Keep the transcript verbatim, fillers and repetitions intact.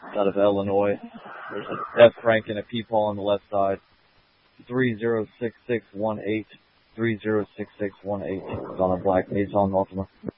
out of Illinois. There's an F Frank and a Peepaw on the left side. three zero six six one eight. three zero six six one eight. It's on a black Maison Ultima.